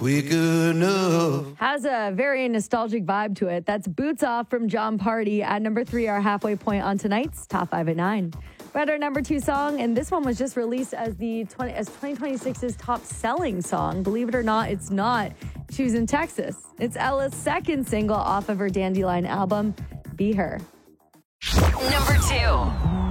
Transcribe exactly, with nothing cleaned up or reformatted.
quick enough. Has a very nostalgic vibe to it. That's Boots Off from John Party at number three, our halfway point on tonight's Top five at nine. We're at our number two song, and this one was just released as the twenty, as twenty twenty-six's top-selling song. Believe it or not, it's not. Choosing Texas. It's Ella's second single off of her Dandelion album, Be Her. Number two.